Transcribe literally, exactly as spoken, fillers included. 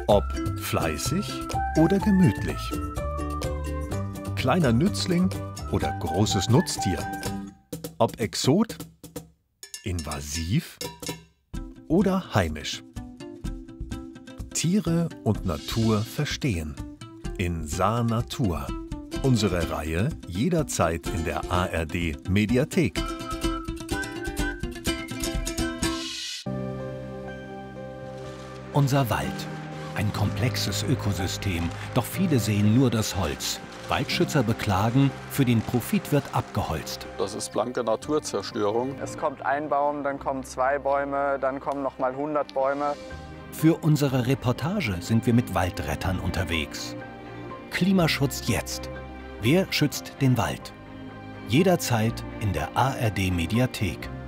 Ob fleißig oder gemütlich. Kleiner Nützling oder großes Nutztier. Ob Exot, invasiv oder heimisch. Tiere und Natur verstehen. In Sa Natur. Unsere Reihe jederzeit in der A R D Mediathek. Unser Wald. Ein komplexes Ökosystem, doch viele sehen nur das Holz. Waldschützer beklagen, für den Profit wird abgeholzt. Das ist blanke Naturzerstörung. Es kommt ein Baum, dann kommen zwei Bäume, dann kommen noch mal hundert Bäume. Für unsere Reportage sind wir mit Waldrettern unterwegs. Klimaschutz jetzt. Wer schützt den Wald? Jederzeit in der A R D Mediathek.